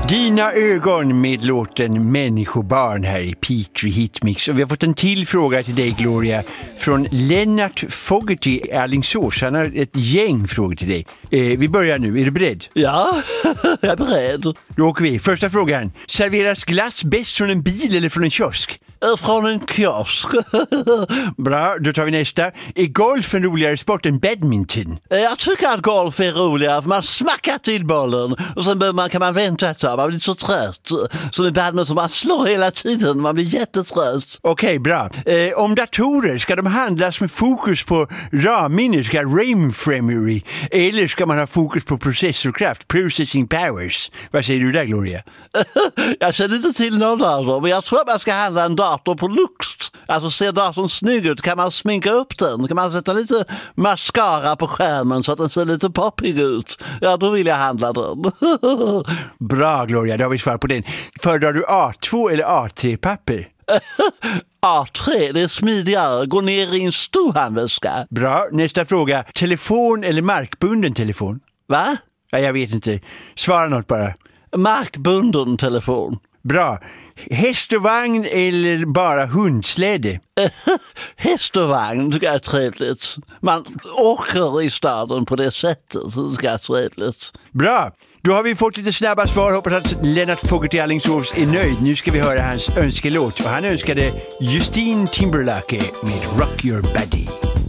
Dina ögon med låten Människobarn här i Petri Hitmix. Och vi har fått en till fråga till dig, Gloria, från Lennart Fogerty i Alingsås. Han har ett gäng frågor till dig. Vi börjar nu. Är du beredd? Ja, jag är beredd. Då åker vi. Första frågan. Serveras glass bäst från en bil eller från en kiosk? Från en kiosk. Bra, då tar vi nästa. Är golf en roligare sport än badminton? Jag tycker att golf är roligare, för man smackar till bollen och sen kan man vänta ett tag. Man blir så trött. Så med badminton man slår hela tiden. Man blir jättetrött. Okej, bra. Om datorer, ska de handlas med fokus på RAM-minne, ska RAM memory, eller ska man ha fokus på processorkraft, processing powers? Vad säger du där, Gloria? Jag känner inte till någon av dem, men jag tror att man ska handla en dator på lux. Alltså ser datorn snygg ut, kan man sminka upp den? Kan man sätta lite mascara på skärmen så att den ser lite poppig ut? Ja, då vill jag handla den. Bra, Gloria, då har vi svar på den. Föredrar du A2 eller A3-papper? A3, det är smidigare. Gå ner i en stor handväska. Bra, nästa fråga. Telefon eller markbunden telefon? Va? Ja, jag vet inte. Svara något bara. Markbunden telefon. Bra. Häst och vagn eller bara hundsläde? Häst och vagn tycker jag är trevligt. Man åker i staden på det sättet, så det ska vara trevligt. Bra. Då har vi fått lite snabba svar. Hoppas att Lennart Fogerty Alingsås är nöjd. Nu ska vi höra hans önskelåt. Och han önskade Justin Timberlake med Rock Your Body.